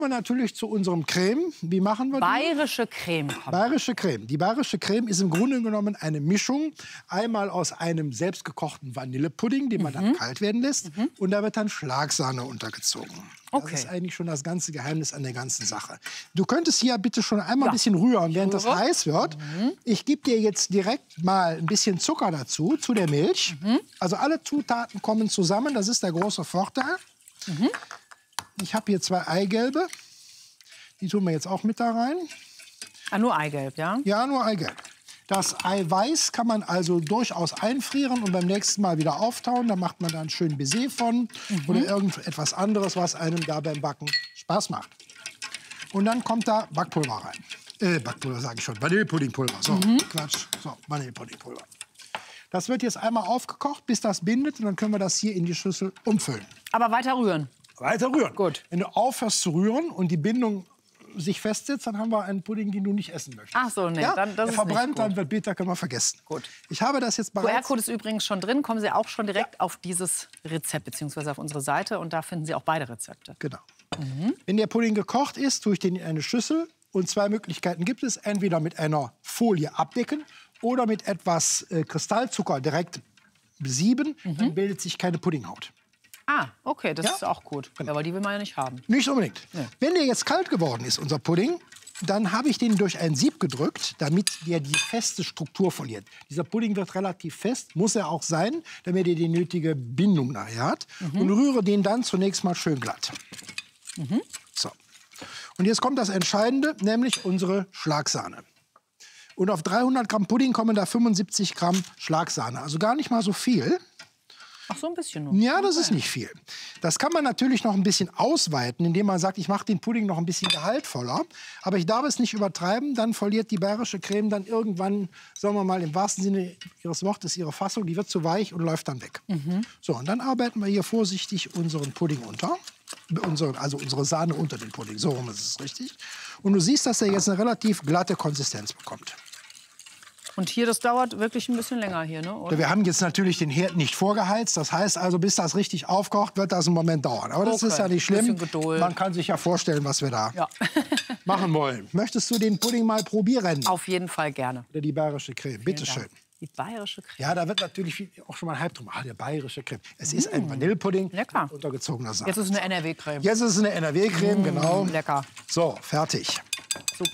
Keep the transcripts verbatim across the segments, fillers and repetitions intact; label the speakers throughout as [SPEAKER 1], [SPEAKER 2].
[SPEAKER 1] Natürlich zu unserem Creme. Wie machen wir die?
[SPEAKER 2] Bayerische Creme.
[SPEAKER 1] Bayerische Creme. Die bayerische Creme ist im Grunde genommen eine Mischung. Einmal aus einem selbstgekochten Vanillepudding, den man mhm. dann kalt werden lässt. Mhm. Und da wird dann Schlagsahne untergezogen. Okay. Das ist eigentlich schon das ganze Geheimnis an der ganzen Sache. Du könntest hier bitte schon einmal ja. ein bisschen rühren, während das heiß wird. Mhm. Ich gebe dir jetzt direkt mal ein bisschen Zucker dazu, zu der Milch. Mhm. Also alle Zutaten kommen zusammen. Das ist der große Vorteil. Mhm. Ich habe hier zwei Eigelbe. Die tun wir jetzt auch mit da rein.
[SPEAKER 2] Ah, nur Eigelb, ja?
[SPEAKER 1] Ja, nur Eigelb. Das Eiweiß kann man also durchaus einfrieren und beim nächsten Mal wieder auftauen. Da macht man dann schön Baiser von mhm. oder irgendetwas anderes, was einem da beim Backen Spaß macht. Und dann kommt da Backpulver rein. Äh, Backpulver sage ich schon. Vanillepuddingpulver. So, mhm. Quatsch. So, Vanillepuddingpulver. Das wird jetzt einmal aufgekocht, bis das bindet. Und dann können wir das hier in die Schüssel umfüllen.
[SPEAKER 2] Aber weiter rühren.
[SPEAKER 1] Weiter rühren.
[SPEAKER 2] Gut.
[SPEAKER 1] Wenn du aufhörst zu rühren und die Bindung sich festsetzt, dann haben wir einen Pudding, den du nicht essen möchtest.
[SPEAKER 2] Ach so, nee,
[SPEAKER 1] ja?
[SPEAKER 2] dann das
[SPEAKER 1] Der
[SPEAKER 2] ist
[SPEAKER 1] verbrennt,
[SPEAKER 2] nicht
[SPEAKER 1] dann wird bitter, können wir vergessen.
[SPEAKER 2] Gut.
[SPEAKER 1] Ich habe das jetzt bereits...
[SPEAKER 2] Q R-Code ist übrigens schon drin. Kommen Sie auch schon direkt ja. auf dieses Rezept bzw. auf unsere Seite und da finden Sie auch beide Rezepte.
[SPEAKER 1] Genau. Mhm. Wenn der Pudding gekocht ist, tue ich den in eine Schüssel und zwei Möglichkeiten gibt es. Entweder mit einer Folie abdecken oder mit etwas äh, Kristallzucker direkt besieben, mhm. dann bildet sich keine Puddinghaut.
[SPEAKER 2] Ah, okay, das
[SPEAKER 1] ja?
[SPEAKER 2] ist auch gut.
[SPEAKER 1] Genau.
[SPEAKER 2] Ja, aber die will man ja nicht haben.
[SPEAKER 1] Nicht unbedingt.
[SPEAKER 2] Nee.
[SPEAKER 1] Wenn der jetzt kalt geworden ist, unser Pudding, dann habe ich den durch ein Sieb gedrückt, damit der die feste Struktur verliert. Dieser Pudding wird relativ fest, muss er auch sein, damit er die nötige Bindung nachher hat. Mhm. Und rühre den dann zunächst mal schön glatt. Mhm. So. Und jetzt kommt das Entscheidende, nämlich unsere Schlagsahne. Und auf dreihundert Gramm Pudding kommen da fünfundsiebzig Gramm Schlagsahne. Also gar nicht mal so viel.
[SPEAKER 2] Ach, so ein bisschen nur.
[SPEAKER 1] Ja, das ist nicht viel. Das kann man natürlich noch ein bisschen ausweiten, indem man sagt, ich mache den Pudding noch ein bisschen gehaltvoller. Aber ich darf es nicht übertreiben, dann verliert die bayerische Creme dann irgendwann, sagen wir mal, im wahrsten Sinne ihres Wortes ihre Fassung. Die wird zu weich und läuft dann weg. Mhm. So, und dann arbeiten wir hier vorsichtig unseren Pudding unter. Unsere, also unsere Sahne unter den Pudding. So rum ist es richtig. Und du siehst, dass er jetzt eine relativ glatte Konsistenz bekommt.
[SPEAKER 2] Und hier, das dauert wirklich ein bisschen länger hier, ne? Oder?
[SPEAKER 1] Wir haben jetzt natürlich den Herd nicht vorgeheizt. Das heißt also, bis das richtig aufkocht, wird das einen Moment dauern. Aber das
[SPEAKER 2] okay.
[SPEAKER 1] ist ja nicht schlimm.
[SPEAKER 2] Geduld.
[SPEAKER 1] Man kann sich ja vorstellen, was wir da
[SPEAKER 2] ja.
[SPEAKER 1] machen wollen. Möchtest du den Pudding mal probieren?
[SPEAKER 2] Auf jeden Fall gerne.
[SPEAKER 1] Oder die bayerische Creme. Bitte schön.
[SPEAKER 2] Die bayerische Creme.
[SPEAKER 1] Ja, da wird natürlich viel, auch schon mal ein Hype drum. Ah, der bayerische Creme. Es mmh. ist ein Vanillepudding
[SPEAKER 2] lecker.
[SPEAKER 1] mit untergezogener Sahne.
[SPEAKER 2] Jetzt ist es eine N R W-Creme.
[SPEAKER 1] Jetzt ist es eine N R W-Creme, mmh, genau.
[SPEAKER 2] Lecker.
[SPEAKER 1] So, fertig.
[SPEAKER 2] Super.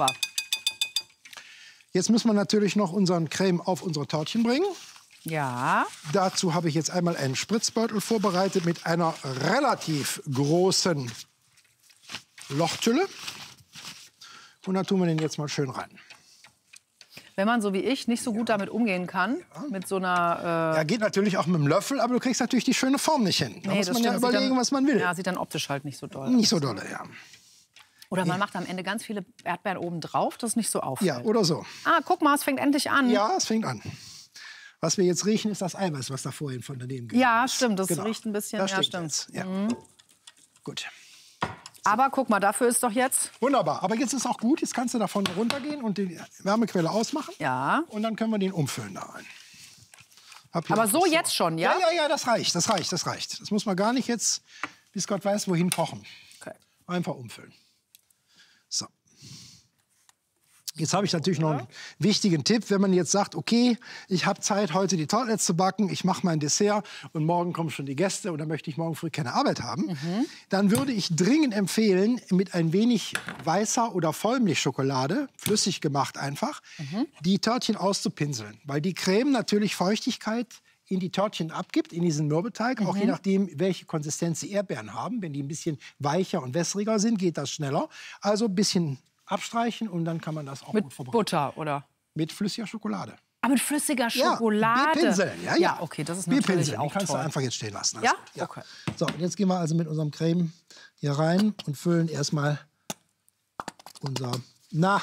[SPEAKER 1] Jetzt müssen wir natürlich noch unseren Creme auf unsere Törtchen bringen.
[SPEAKER 2] Ja.
[SPEAKER 1] Dazu habe ich jetzt einmal einen Spritzbeutel vorbereitet mit einer relativ großen Lochtülle. Und da tun wir den jetzt mal schön rein.
[SPEAKER 2] Wenn man so wie ich nicht so gut damit umgehen kann, ja. mit so einer... Äh
[SPEAKER 1] ja, geht natürlich auch mit dem Löffel, aber du kriegst natürlich die schöne Form nicht hin. Da
[SPEAKER 2] nee,
[SPEAKER 1] muss man
[SPEAKER 2] stimmt.
[SPEAKER 1] ja überlegen,
[SPEAKER 2] dann,
[SPEAKER 1] was man will.
[SPEAKER 2] Ja, sieht dann optisch halt nicht so doll aus.
[SPEAKER 1] Nicht so doll, ja.
[SPEAKER 2] Oder man macht am Ende ganz viele Erdbeeren oben drauf, das nicht so auffällt.
[SPEAKER 1] Ja, oder so.
[SPEAKER 2] Ah, guck mal, es fängt endlich an.
[SPEAKER 1] Ja, es fängt an. Was wir jetzt riechen, ist das Eiweiß, was da vorhin von daneben geht.
[SPEAKER 2] Ja, stimmt, das
[SPEAKER 1] genau.
[SPEAKER 2] riecht ein bisschen.
[SPEAKER 1] Das
[SPEAKER 2] ja,
[SPEAKER 1] stimmt.
[SPEAKER 2] stimmt.
[SPEAKER 1] Ja.
[SPEAKER 2] Mhm.
[SPEAKER 1] Gut.
[SPEAKER 2] Aber guck mal, dafür ist doch jetzt...
[SPEAKER 1] Wunderbar, aber jetzt ist auch gut. Jetzt kannst du davon runtergehen und die Wärmequelle ausmachen.
[SPEAKER 2] Ja.
[SPEAKER 1] Und dann können wir den umfüllen da rein.
[SPEAKER 2] Aber so jetzt schon, ja?
[SPEAKER 1] Ja, ja, ja, das reicht, das reicht, das reicht. Das muss man gar nicht jetzt, bis Gott weiß, wohin kochen.
[SPEAKER 2] Okay.
[SPEAKER 1] Einfach umfüllen. So. Jetzt habe ich natürlich noch einen wichtigen Tipp. Wenn man jetzt sagt, okay, ich habe Zeit, heute die Tartlets zu backen, ich mache mein Dessert und morgen kommen schon die Gäste und dann möchte ich morgen früh keine Arbeit haben, mhm. dann würde ich dringend empfehlen, mit ein wenig weißer oder Vollmilchschokolade, flüssig gemacht einfach, mhm. die Törtchen auszupinseln. Weil die Creme natürlich Feuchtigkeit in die Törtchen abgibt, in diesen Mürbeteig, mhm. auch je nachdem, welche Konsistenz die Erdbeeren haben. Wenn die ein bisschen weicher und wässriger sind, geht das schneller. Also ein bisschen abstreichen und dann kann man das auch
[SPEAKER 2] mit
[SPEAKER 1] gut verbrennen.
[SPEAKER 2] Butter, oder?
[SPEAKER 1] Mit flüssiger Schokolade.
[SPEAKER 2] Ah, mit flüssiger Schokolade?
[SPEAKER 1] Ja, Bierpinseln. Ja, ja.
[SPEAKER 2] Ja, okay, das ist natürlich
[SPEAKER 1] Bierpinseln.
[SPEAKER 2] auch
[SPEAKER 1] Die kannst
[SPEAKER 2] toll.
[SPEAKER 1] du einfach jetzt stehen lassen.
[SPEAKER 2] Ja?
[SPEAKER 1] ja?
[SPEAKER 2] Okay.
[SPEAKER 1] So, und jetzt gehen wir also mit unserem Creme hier rein und füllen erstmal unser, na,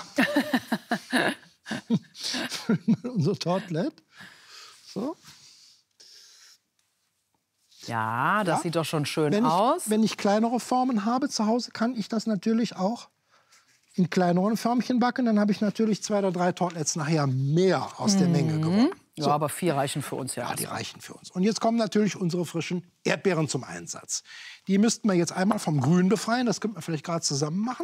[SPEAKER 1] unser Tartlet. So.
[SPEAKER 2] Ja, das ja. sieht doch schon schön
[SPEAKER 1] wenn
[SPEAKER 2] aus.
[SPEAKER 1] Ich, wenn ich kleinere Formen habe zu Hause, kann ich das natürlich auch in kleineren Förmchen backen. Dann habe ich natürlich zwei oder drei Tartlets nachher mehr aus der
[SPEAKER 2] mhm.
[SPEAKER 1] Menge gewonnen.
[SPEAKER 2] Ja, so. Aber vier reichen für uns, ja.
[SPEAKER 1] Ja, die reichen für uns. Und jetzt kommen natürlich unsere frischen Erdbeeren zum Einsatz. Die müssten wir jetzt einmal vom Grün befreien. Das könnte man vielleicht gerade zusammen machen.